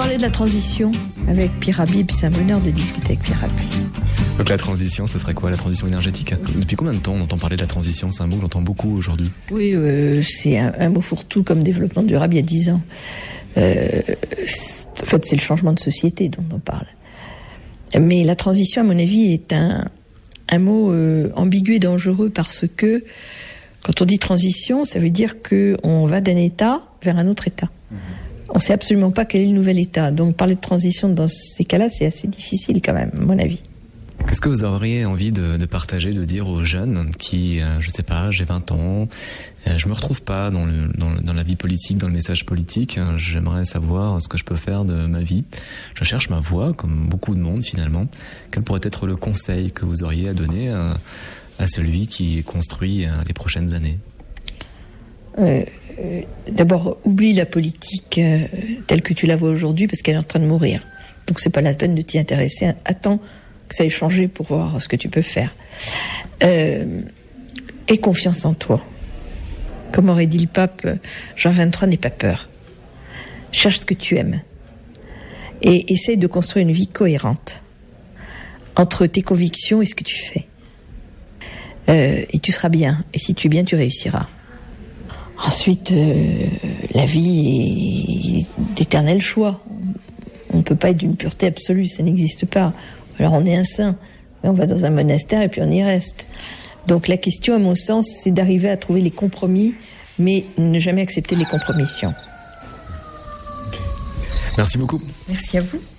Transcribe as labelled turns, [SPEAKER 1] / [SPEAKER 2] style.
[SPEAKER 1] parler de la transition avec Pierre Habib. C'est un bonheur de discuter avec Pierre Habib.
[SPEAKER 2] Donc la transition, ce serait quoi, la transition énergétique? Depuis combien de temps on entend parler de la transition? C'est un mot que j'entends beaucoup aujourd'hui.
[SPEAKER 1] Oui, c'est un mot fourre-tout comme développement durable il y a 10 ans. En fait, c'est le changement de société dont on parle. Mais la transition, à mon avis, est un mot ambigu et dangereux parce que quand on dit transition, ça veut dire qu'on va d'un état vers un autre état. On ne sait absolument pas quel est le nouvel état. Donc parler de transition dans ces cas-là, c'est assez difficile quand même, à mon avis.
[SPEAKER 2] Qu'est-ce que vous auriez envie de partager, de dire aux jeunes qui, je sais pas, j'ai 20 ans, je me retrouve pas dans la vie politique, dans le message politique, j'aimerais savoir ce que je peux faire de ma vie. Je cherche ma voie, comme beaucoup de monde finalement. Quel pourrait être le conseil que vous auriez à donner à celui qui construit les prochaines années?
[SPEAKER 1] D'abord, oublie la politique telle que tu la vois aujourd'hui parce qu'elle est en train de mourir. Donc c'est pas la peine de t'y intéresser. Attends que ça ait changé pour voir ce que tu peux faire. Aie confiance en toi. Comme aurait dit le pape, Jean XXIII, n'aie pas peur. Cherche ce que tu aimes. Et essaye de construire une vie cohérente entre tes convictions et ce que tu fais. Et tu seras bien. Et si tu es bien, tu réussiras. Ensuite, la vie est d'éternel choix. On ne peut pas être d'une pureté absolue, ça n'existe pas. Alors on est un saint, mais on va dans un monastère et puis on y reste. Donc la question, à mon sens, c'est d'arriver à trouver les compromis, mais ne jamais accepter les compromissions.
[SPEAKER 2] Merci beaucoup.
[SPEAKER 1] Merci à vous.